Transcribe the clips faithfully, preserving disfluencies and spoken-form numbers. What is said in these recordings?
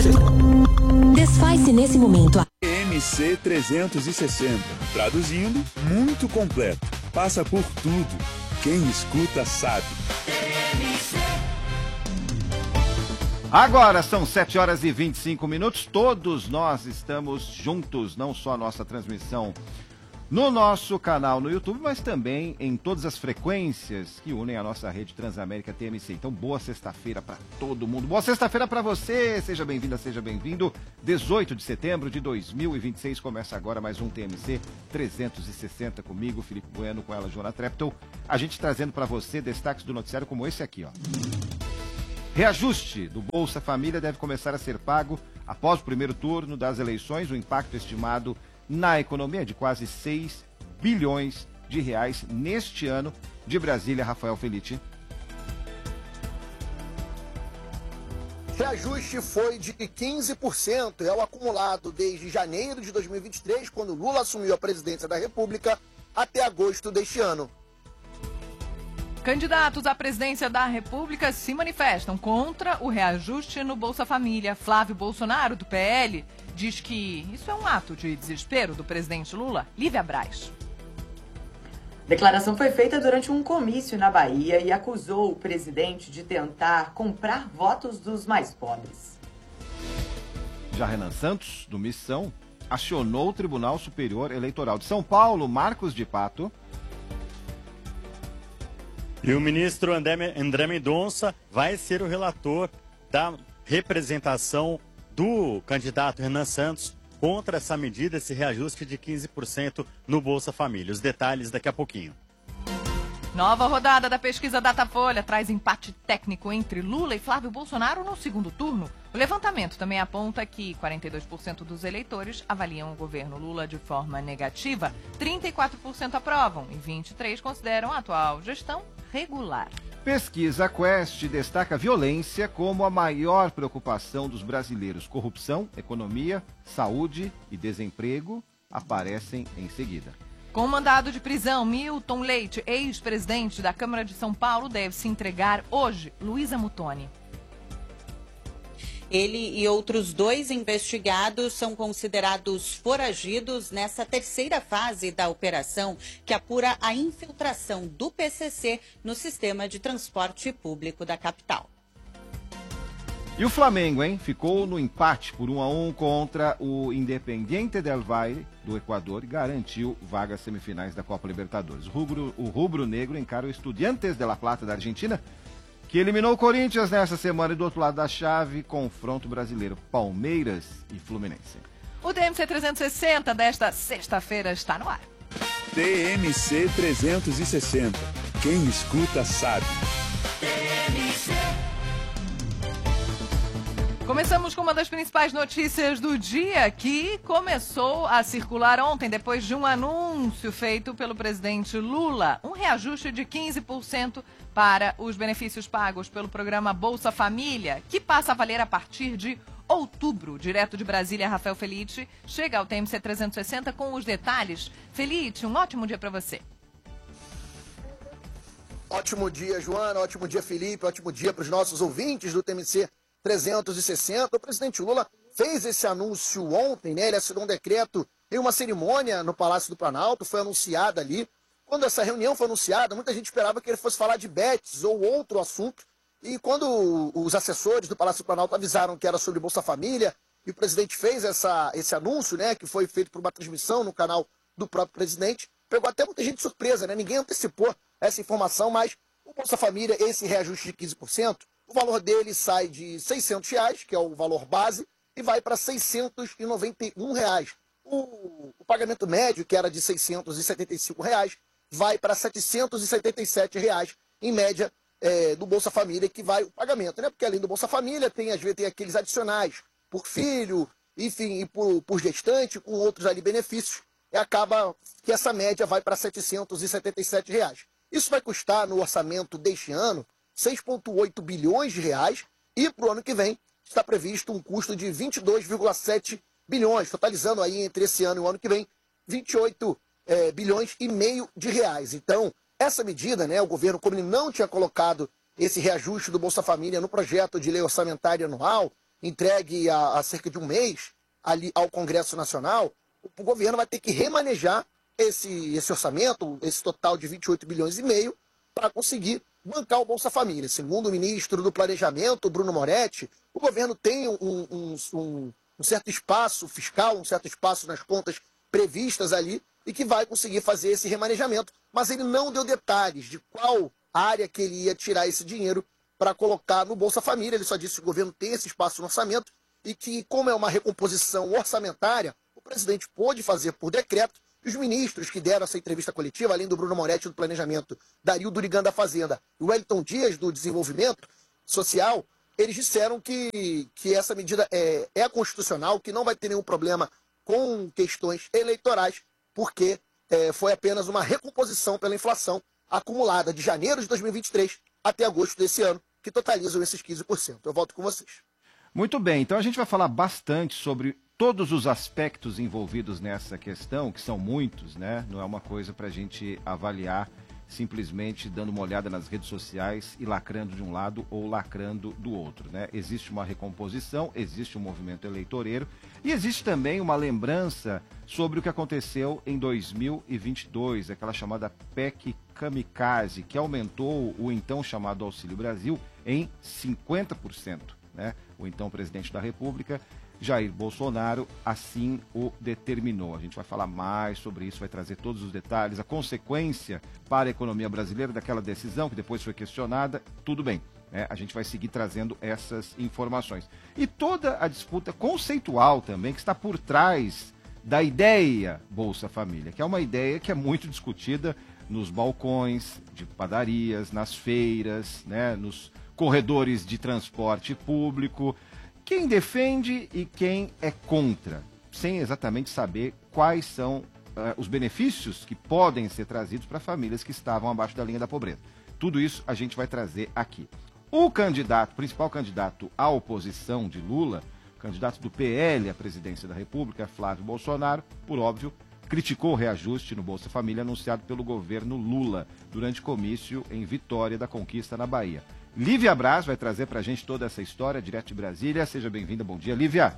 Desfaz-se nesse momento a T M C trezentos e sessenta. Traduzindo, muito completo. Passa por tudo. Quem escuta sabe. Agora são sete horas e vinte e cinco minutos. Todos nós estamos juntos, não só a nossa transmissão no nosso canal no YouTube, mas também em todas as frequências que unem a nossa rede Transamérica T M C. Então, boa sexta-feira para todo mundo. Boa sexta-feira para você. Seja bem-vinda, seja bem-vindo. dezoito de setembro de dois mil e vinte e seis começa agora mais um T M C trezentos e sessenta comigo, Felipe Bueno, com ela, Joana Treptow. A gente trazendo para você destaques do noticiário como esse aqui, ó. Reajuste do Bolsa Família deve começar a ser pago após o primeiro turno das eleições. O impacto estimado na economia é de quase seis bilhões de reais neste ano. De Brasília, Rafael Felitti. Reajuste foi de quinze por cento, é o acumulado desde janeiro de dois mil e vinte e três, quando Lula assumiu a presidência da República, até agosto deste ano. Candidatos à presidência da República se manifestam contra o reajuste no Bolsa Família. Flávio Bolsonaro, do P L, diz que isso é um ato de desespero do presidente Lula. Lívia Braz. A declaração foi feita durante um comício na Bahia e acusou o presidente de tentar comprar votos dos mais pobres. Já Renan Santos, do Missão, acionou o Tribunal Superior Eleitoral de São Paulo, Marcos de Pato. E o ministro André, André Mendonça vai ser o relator da representação do candidato Renan Santos contra essa medida, esse reajuste de quinze por cento no Bolsa Família. Os detalhes daqui a pouquinho. Nova rodada da pesquisa Datafolha traz empate técnico entre Lula e Flávio Bolsonaro no segundo turno. O levantamento também aponta que quarenta e dois por cento dos eleitores avaliam o governo Lula de forma negativa, trinta e quatro por cento aprovam e vinte e três por cento consideram a atual gestão regular. Pesquisa Quest destaca violência como a maior preocupação dos brasileiros. Corrupção, economia, saúde e desemprego aparecem em seguida. Com mandado de prisão, Milton Leite, ex-presidente da Câmara de São Paulo, deve se entregar hoje. Luísa Muttoni. Ele e outros dois investigados são considerados foragidos nessa terceira fase da operação que apura a infiltração do P C C no sistema de transporte público da capital. E o Flamengo, hein? Ficou no empate por um a um contra o Independiente del Valle do Equador e garantiu vagas semifinais da Copa Libertadores. O rubro, o rubro-negro encara o Estudiantes de La Plata da Argentina, que eliminou o Corinthians nessa semana, e do outro lado da chave, confronto brasileiro, Palmeiras e Fluminense. O T M C trezentos e sessenta desta sexta-feira está no ar. T M C trezentos e sessenta. Quem escuta sabe. Começamos com uma das principais notícias do dia, que começou a circular ontem, depois de um anúncio feito pelo presidente Lula. Um reajuste de quinze por cento para os benefícios pagos pelo programa Bolsa Família, que passa a valer a partir de outubro. Direto de Brasília, Rafael Felitti chega ao T M C trezentos e sessenta com os detalhes. Felitti, um ótimo dia para você. Ótimo dia, Joana. Ótimo dia, Felipe. Ótimo dia para os nossos ouvintes do T M C trezentos e sessenta. O presidente Lula fez esse anúncio ontem, né? Ele assinou um decreto em uma cerimônia no Palácio do Planalto, foi anunciada ali. Quando essa reunião foi anunciada, muita gente esperava que ele fosse falar de bets ou outro assunto. E quando os assessores do Palácio do Planalto avisaram que era sobre Bolsa Família, e o presidente fez essa, esse anúncio, né? Que foi feito por uma transmissão no canal do próprio presidente, pegou até muita gente de surpresa, né? Ninguém antecipou essa informação, mas o Bolsa Família, esse reajuste de quinze por cento, o valor dele sai de seiscentos reais, que é o valor base, e vai para seiscentos e noventa e um reais. O, o pagamento médio, que era de seiscentos e setenta e cinco reais, vai para setecentos e setenta e sete reais, em média, é, do Bolsa Família, que vai o pagamento, né? Porque além do Bolsa Família, tem, às vezes, tem aqueles adicionais por filho, enfim, e por, por gestante, com outros ali benefícios, e acaba que essa média vai para setecentos e setenta e sete reais. Isso vai custar, no orçamento deste ano, seis vírgula oito bilhões de reais, e para o ano que vem está previsto um custo de vinte e dois vírgula sete bilhões, totalizando aí entre esse ano e o ano que vem vinte e oito é, bilhões e meio de reais. Então, essa medida, né, o governo, como ele não tinha colocado esse reajuste do Bolsa Família no projeto de lei orçamentária anual, entregue há, há cerca de um mês ali ao Congresso Nacional, o governo vai ter que remanejar esse, esse orçamento, esse total de vinte e oito bilhões e meio, para conseguir bancar o Bolsa Família. Segundo o ministro do Planejamento, Bruno Moretti, o governo tem um, um, um, um certo espaço fiscal, um certo espaço nas contas previstas ali, e que vai conseguir fazer esse remanejamento. Mas ele não deu detalhes de qual área que ele ia tirar esse dinheiro para colocar no Bolsa Família. Ele só disse que o governo tem esse espaço no orçamento e que, como é uma recomposição orçamentária, o presidente pôde fazer por decreto. E os ministros que deram essa entrevista coletiva, além do Bruno Moretti do Planejamento, Dario Durigan da Fazenda e o Wellington Dias do Desenvolvimento Social, eles disseram que, que essa medida é, é constitucional, que não vai ter nenhum problema com questões eleitorais, porque é, foi apenas uma recomposição pela inflação acumulada de janeiro de dois mil e vinte e três até agosto desse ano, que totalizam esses quinze por cento. Eu volto com vocês. Muito bem, então a gente vai falar bastante sobre todos os aspectos envolvidos nessa questão, que são muitos, né? Não é uma coisa para a gente avaliar simplesmente dando uma olhada nas redes sociais e lacrando de um lado ou lacrando do outro, né? Existe uma recomposição, existe um movimento eleitoreiro e existe também uma lembrança sobre o que aconteceu em dois mil e vinte e dois, aquela chamada P E C Kamikaze, que aumentou o então chamado Auxílio Brasil em cinquenta por cento, né? O então presidente da República, Jair Bolsonaro, assim o determinou. A gente vai falar mais sobre isso, vai trazer todos os detalhes, a consequência para a economia brasileira daquela decisão, que depois foi questionada, tudo bem, né? A gente vai seguir trazendo essas informações. E toda a disputa conceitual também, que está por trás da ideia Bolsa Família, que é uma ideia que é muito discutida nos balcões de padarias, nas feiras, né? Nos corredores de transporte público. Quem defende e quem é contra, sem exatamente saber quais são uh, os benefícios que podem ser trazidos para famílias que estavam abaixo da linha da pobreza. Tudo isso a gente vai trazer aqui. O candidato, principal candidato à oposição de Lula, candidato do P L à presidência da República, Flávio Bolsonaro, por óbvio, criticou o reajuste no Bolsa Família anunciado pelo governo Lula durante comício em Vitória da Conquista, na Bahia. Lívia Braz vai trazer para a gente toda essa história, direto de Brasília. Seja bem-vinda, bom dia, Lívia.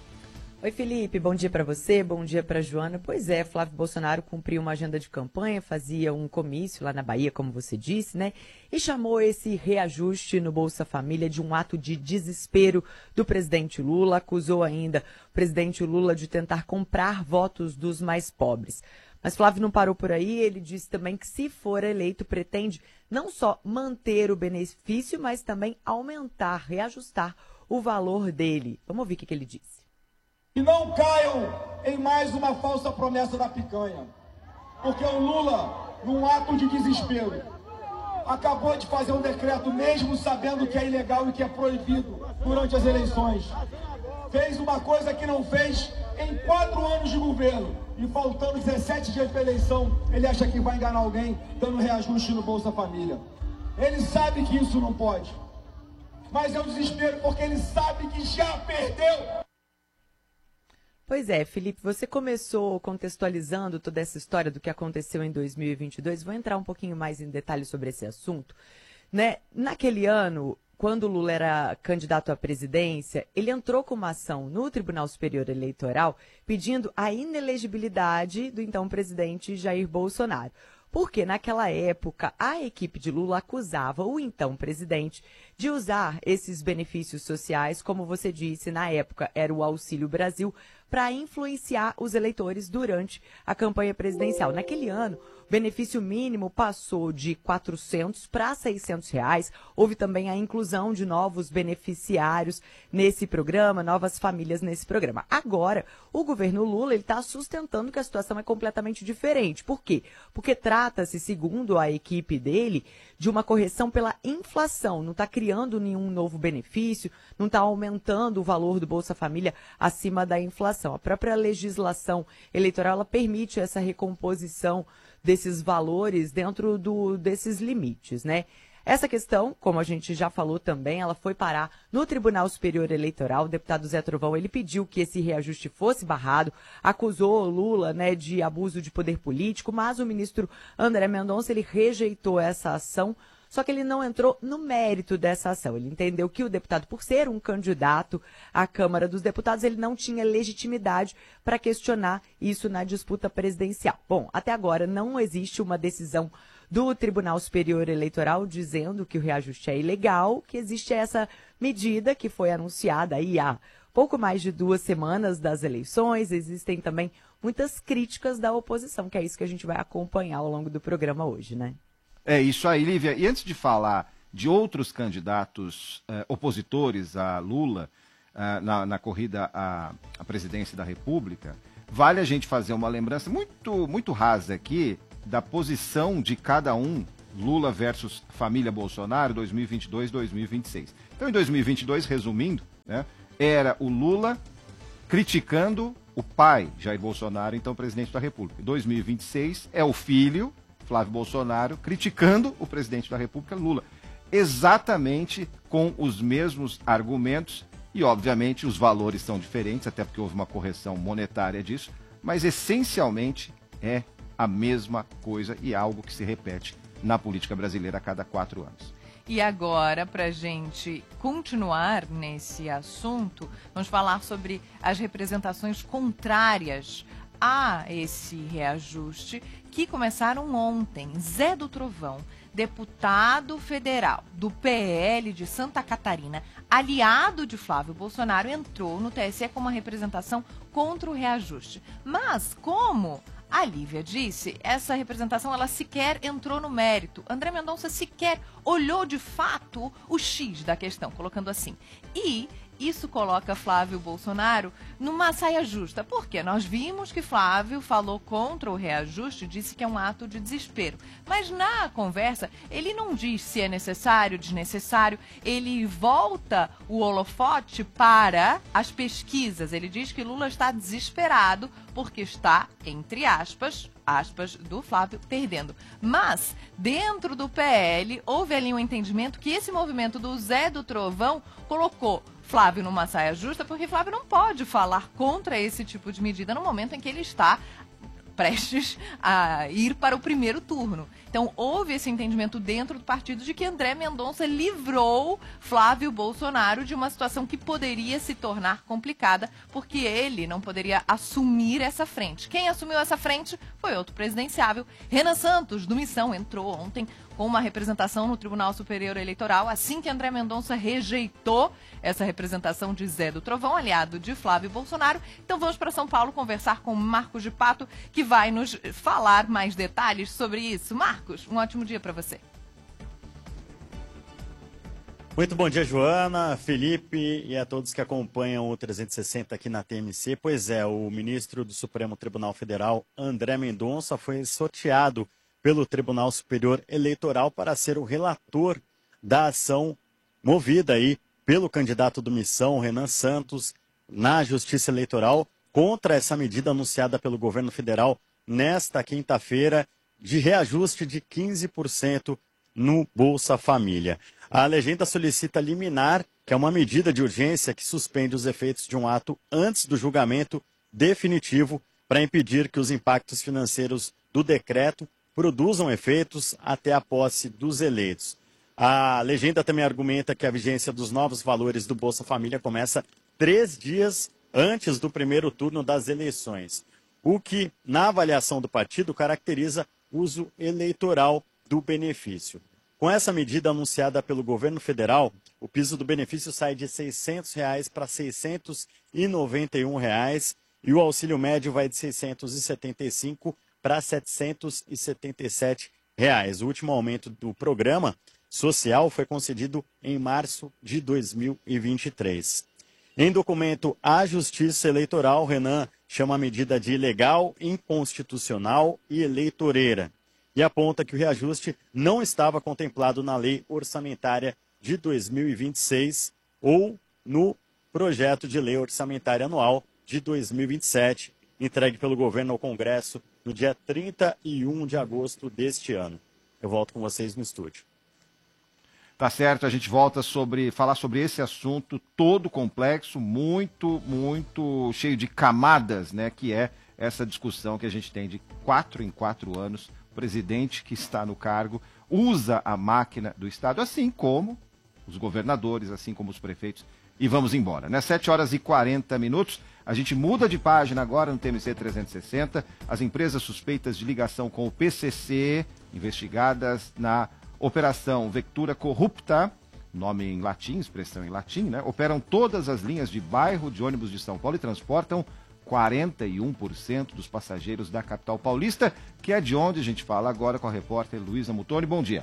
Oi, Felipe, bom dia para você, bom dia para Joana. Pois é, Flávio Bolsonaro cumpriu uma agenda de campanha, fazia um comício lá na Bahia, como você disse, né? E chamou esse reajuste no Bolsa Família de um ato de desespero do presidente Lula. Acusou ainda o presidente Lula de tentar comprar votos dos mais pobres. Mas Flávio não parou por aí, ele disse também que, se for eleito, pretende não só manter o benefício, mas também aumentar, reajustar o valor dele. Vamos ouvir o que, que ele disse. E não caiam em mais uma falsa promessa da picanha, porque o Lula, num ato de desespero, acabou de fazer um decreto, mesmo sabendo que é ilegal e que é proibido durante as eleições. Fez uma coisa que não fez em quatro anos de governo. E faltando dezessete dias para a eleição, ele acha que vai enganar alguém dando reajuste no Bolsa Família. Ele sabe que isso não pode. Mas é um desespero porque ele sabe que já perdeu. Pois é, Felipe, você começou contextualizando toda essa história do que aconteceu em dois mil e vinte e dois. Vou entrar um pouquinho mais em detalhes sobre esse assunto, né? Naquele ano, quando o Lula era candidato à presidência, ele entrou com uma ação no Tribunal Superior Eleitoral pedindo a inelegibilidade do então presidente Jair Bolsonaro. Porque naquela época a equipe de Lula acusava o então presidente de usar esses benefícios sociais, como você disse, na época era o Auxílio Brasil, para influenciar os eleitores durante a campanha presidencial. Naquele ano, o benefício mínimo passou de quatrocentos para seiscentos reais. Houve também a inclusão de novos beneficiários nesse programa, novas famílias nesse programa. Agora, o governo Lula está sustentando que a situação é completamente diferente. Por quê? Porque trata-se, segundo a equipe dele, de uma correção pela inflação. Não está criando nenhum novo benefício, não está aumentando o valor do Bolsa Família acima da inflação. A própria legislação eleitoral ela permite essa recomposição desses valores dentro do, desses limites, né? Essa questão, como a gente já falou também, ela foi parar no Tribunal Superior Eleitoral. O deputado Zé Trovão, ele pediu que esse reajuste fosse barrado, acusou Lula, né, de abuso de poder político, mas o ministro André Mendonça, ele rejeitou essa ação só que ele não entrou no mérito dessa ação. Ele entendeu que o deputado, por ser um candidato à Câmara dos Deputados, ele não tinha legitimidade para questionar isso na disputa presidencial. Bom, até agora não existe uma decisão do Tribunal Superior Eleitoral dizendo que o reajuste é ilegal, que existe essa medida que foi anunciada aí há pouco mais de duas semanas das eleições. Existem também muitas críticas da oposição, que é isso que a gente vai acompanhar ao longo do programa hoje, né? É isso aí, Lívia. E antes de falar de outros candidatos eh, opositores a Lula eh, na, na corrida à, à presidência da República, vale a gente fazer uma lembrança muito, muito rasa aqui da posição de cada um, Lula versus família Bolsonaro, dois mil e vinte e dois, dois mil e vinte e seis. Então, em dois mil e vinte e dois, resumindo, né, era o Lula criticando o pai, Jair Bolsonaro, então presidente da República. Em dois mil e vinte e seis, é o filho, Flávio Bolsonaro, criticando o presidente da República, Lula. Exatamente com os mesmos argumentos e, obviamente, os valores são diferentes, até porque houve uma correção monetária disso, mas essencialmente é a mesma coisa e algo que se repete na política brasileira a cada quatro anos. E agora, para a gente continuar nesse assunto, vamos falar sobre as representações contrárias a esse reajuste que começaram ontem. Zé do Trovão, deputado federal do P L de Santa Catarina, aliado de Flávio Bolsonaro, entrou no T S E com uma representação contra o reajuste. Mas como a Lívia disse, essa representação ela sequer entrou no mérito. André Mendonça sequer olhou de fato o X da questão, colocando assim. E isso coloca Flávio Bolsonaro numa saia justa. Por quê? Nós vimos que Flávio falou contra o reajuste, disse que é um ato de desespero. Mas na conversa, ele não diz se é necessário, desnecessário. Ele volta o holofote para as pesquisas. Ele diz que Lula está desesperado porque está, entre aspas, aspas, do Flávio, perdendo. Mas, dentro do P L, houve ali um entendimento que esse movimento do Zé do Trovão colocou Flávio numa saia justa, porque Flávio não pode falar contra esse tipo de medida no momento em que ele está prestes a ir para o primeiro turno. Então, houve esse entendimento dentro do partido de que André Mendonça livrou Flávio Bolsonaro de uma situação que poderia se tornar complicada, porque ele não poderia assumir essa frente. Quem assumiu essa frente foi outro presidenciável. Renan Santos, do Missão, entrou ontem com uma representação no Tribunal Superior Eleitoral, assim que André Mendonça rejeitou essa representação de Zé do Trovão, aliado de Flávio Bolsonaro. Então vamos para São Paulo conversar com Marcos de Pato, que vai nos falar mais detalhes sobre isso. Marcos, um ótimo dia para você. Muito bom dia, Joana, Felipe e a todos que acompanham o trezentos e sessenta aqui na T M C. Pois é, o ministro do Supremo Tribunal Federal, André Mendonça, foi sorteado pelo Tribunal Superior Eleitoral para ser o relator da ação movida aí pelo candidato do Missão, Renan Santos, na Justiça Eleitoral, contra essa medida anunciada pelo governo federal nesta quinta-feira de reajuste de quinze por cento no Bolsa Família. A legenda solicita liminar, que é uma medida de urgência que suspende os efeitos de um ato antes do julgamento definitivo para impedir que os impactos financeiros do decreto produzam efeitos até a posse dos eleitos. A legenda também argumenta que a vigência dos novos valores do Bolsa Família começa três dias antes do primeiro turno das eleições, o que, na avaliação do partido, caracteriza uso eleitoral do benefício. Com essa medida anunciada pelo governo federal, o piso do benefício sai de seiscentos reais para seiscentos e noventa e um reais e o auxílio médio vai de seiscentos e setenta e cinco para setecentos e setenta e sete reais. O último aumento do programa social foi concedido em março de dois mil e vinte e três. Em documento à Justiça Eleitoral, Renan chama a medida de ilegal, inconstitucional e eleitoreira e aponta que o reajuste não estava contemplado na Lei Orçamentária de dois mil e vinte e seis ou no Projeto de Lei Orçamentária Anual de dois mil e vinte e sete, entregue pelo governo ao Congresso no dia trinta e um de agosto deste ano. Eu volto com vocês no estúdio. Tá certo, a gente volta sobre falar sobre esse assunto todo complexo, muito, muito cheio de camadas, né? Que é essa discussão que a gente tem de quatro em quatro anos, o presidente que está no cargo, usa a máquina do Estado, assim como os governadores, assim como os prefeitos. E vamos embora, né? sete horas e quarenta minutos, a gente muda de página agora no T M C trezentos e sessenta. As empresas suspeitas de ligação com o P C C, investigadas na Operação Vectura Corrupta, nome em latim, expressão em latim, né? Operam todas as linhas de bairro de ônibus de São Paulo e transportam quarenta e um por cento dos passageiros da capital paulista, que é de onde a gente fala agora com a repórter Luísa Mutoni. Bom dia.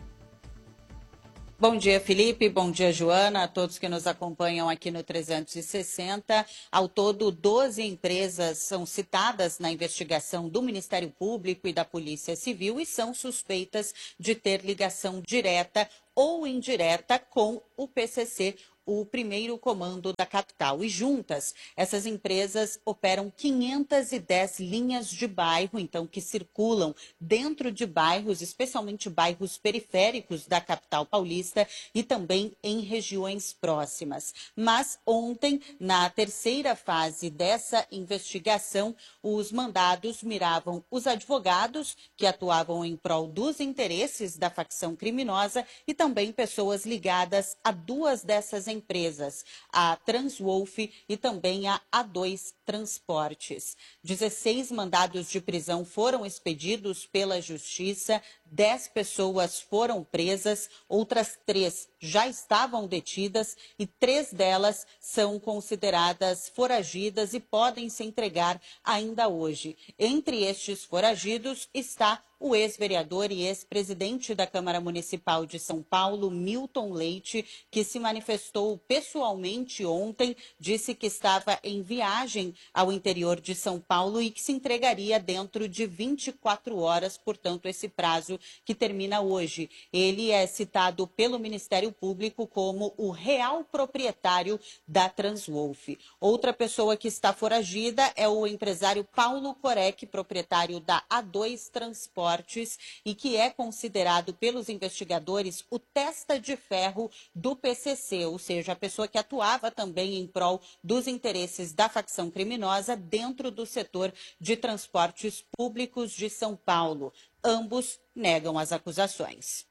Bom dia, Felipe. Bom dia, Joana, a todos que nos acompanham aqui no trezentos e sessenta. Ao todo, doze empresas são citadas na investigação do Ministério Público e da Polícia Civil e são suspeitas de ter ligação direta ou indireta com o P C C, o primeiro comando da capital. E juntas, essas empresas operam quinhentas e dez linhas de bairro, então, que circulam dentro de bairros, especialmente bairros periféricos da capital paulista e também em regiões próximas. Mas ontem, na terceira fase dessa investigação, os mandados miravam os advogados que atuavam em prol dos interesses da facção criminosa e também pessoas ligadas a duas dessas empresas. empresas, a Transwolf e também a A dois Transportes. dezesseis mandados de prisão foram expedidos pela Justiça, dez pessoas foram presas, outras três já estavam detidas e três delas são consideradas foragidas e podem se entregar ainda hoje. Entre estes foragidos está o ex-vereador e ex-presidente da Câmara Municipal de São Paulo, Milton Leite, que se manifestou pessoalmente ontem, disse que estava em viagem ao interior de São Paulo e que se entregaria dentro de vinte e quatro horas, portanto, esse prazo que termina hoje. Ele é citado pelo Ministério Público como o real proprietário da Transwolf. Outra pessoa que está foragida é o empresário Paulo Corec, proprietário da A dois Transportes, e que é considerado pelos investigadores o testa de ferro do P C C, ou seja, a pessoa que atuava também em prol dos interesses da facção criminosa dentro do setor de transportes públicos de São Paulo. Ambos negam as acusações.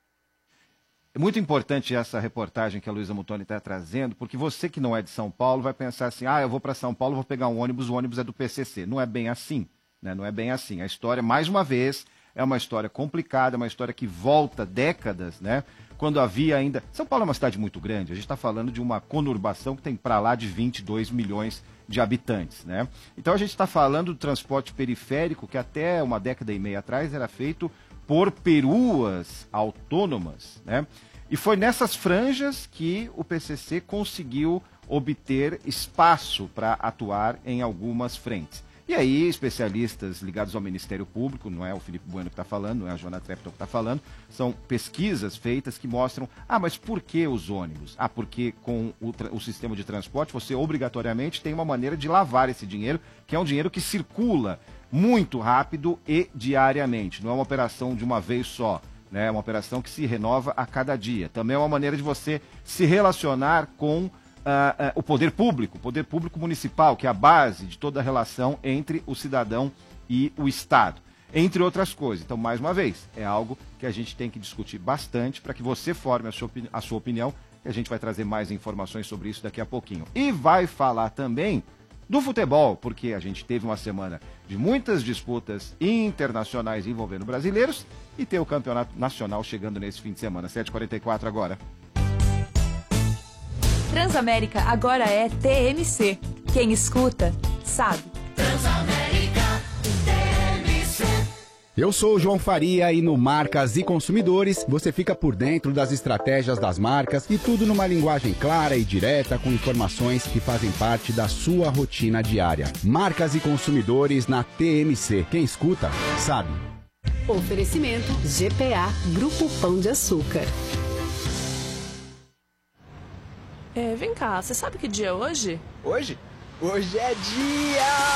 É muito importante essa reportagem que a Luísa Mutoni está trazendo, porque você que não é de São Paulo vai pensar assim, ah, eu vou para São Paulo, vou pegar um ônibus, o ônibus é do P C C. Não é bem assim, né? Não é bem assim. A história, mais uma vez, é uma história complicada, é uma história que volta décadas, né? Quando havia ainda... São Paulo é uma cidade muito grande, a gente está falando de uma conurbação que tem para lá de vinte e dois milhões de habitantes, né? Então a gente está falando do transporte periférico que até uma década e meia atrás era feito por peruas autônomas, né? E foi nessas franjas que o P C C conseguiu obter espaço para atuar em algumas frentes. E aí, especialistas ligados ao Ministério Público, não é o Felipe Bueno que está falando, não é a Joana Trepton que está falando, são pesquisas feitas que mostram, ah, mas por que os ônibus? Ah, porque com o, o sistema de transporte você obrigatoriamente tem uma maneira de lavar esse dinheiro, que é um dinheiro que circula muito rápido e diariamente, não é uma operação de uma vez só. É uma operação que se renova a cada dia. Também é uma maneira de você se relacionar com Uh, uh, o poder público, o poder público municipal, que é a base de toda a relação entre o cidadão e o Estado, entre outras coisas. Então, mais uma vez, é algo que a gente tem que discutir bastante para que você forme a sua, a sua opinião, e a gente vai trazer mais informações sobre isso daqui a pouquinho. E vai falar também do futebol, porque a gente teve uma semana de muitas disputas internacionais envolvendo brasileiros e tem o campeonato nacional chegando nesse fim de semana. sete e quarenta e quatro agora. Transamérica agora é T M C. Quem escuta, sabe. Transamérica, T M C. Eu sou o João Faria e no Marcas e Consumidores você fica por dentro das estratégias das marcas e tudo numa linguagem clara e direta com informações que fazem parte da sua rotina diária. Marcas e Consumidores na T M C. Quem escuta, sabe. Oferecimento G P A, Grupo Pão de Açúcar. É, vem cá, você sabe que dia é hoje? Hoje? Hoje é dia...